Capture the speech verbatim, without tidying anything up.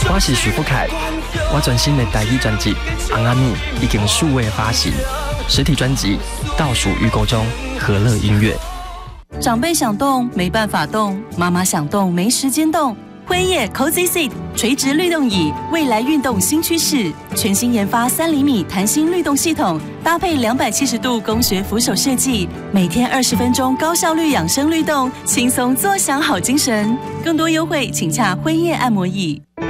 我是徐富凯，我全新的台语专辑《红阿姆》已经数位发行，实体专辑倒数预购中，和乐音乐。 长辈想动没办法动，妈妈想动没时间动。辉夜 Cozy Seat 垂直律动椅，未来运动新趋势，全新研发三厘米弹性律动系统，搭配两百七十度工学扶手设计，每天二十分钟高效率养生律动，轻松坐享好精神。更多优惠，请洽辉夜按摩椅。